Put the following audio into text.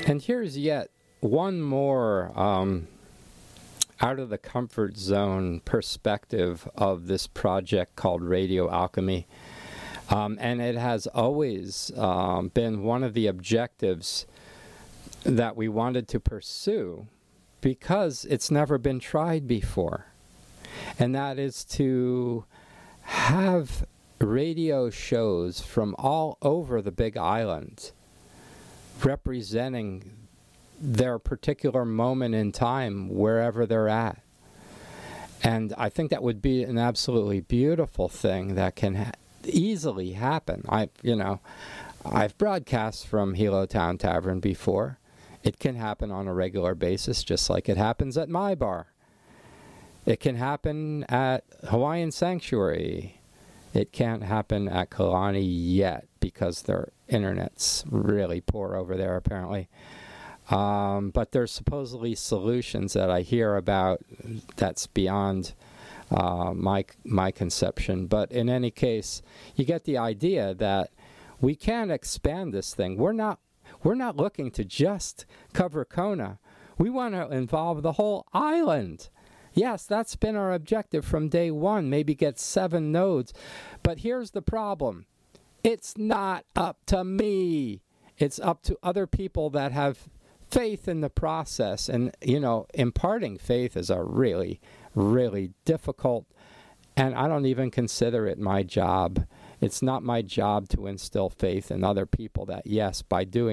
And here's yet one more out of the comfort zone perspective of this project called Radio Alchemy. And it has always been one of the objectives that we wanted to pursue because it's never been tried before. And that is to have radio shows from all over the Big Island representing their particular moment in time wherever they're at. And I think that would be an absolutely beautiful thing that can easily happen. I've broadcast from Hilo Town Tavern before. It can happen on a regular basis, just like it happens at my bar. It can happen at Hawaiian Sanctuary. It can't happen at Kalani yet because their internet's really poor over there, apparently. But there's supposedly solutions that I hear about that's beyond my conception. But in any case, you get the idea that we can expand this thing. We're not looking to just cover Kona. We want to involve the whole island. Yes, that's been our objective from day one, maybe get 7 nodes. But here's the problem. It's not up to me. It's up to other people that have faith in the process. And, imparting faith is a really, really difficult, and I don't even consider it my job. It's not my job to instill faith in other people that, yes, by doing